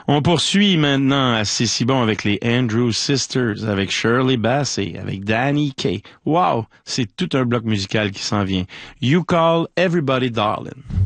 On poursuit maintenant à C'est si bon avec les Andrews Sisters, avec Shirley Bassey, avec Danny Kaye. Wow, c'est tout un bloc musical qui s'en vient. You Call Everybody Darling.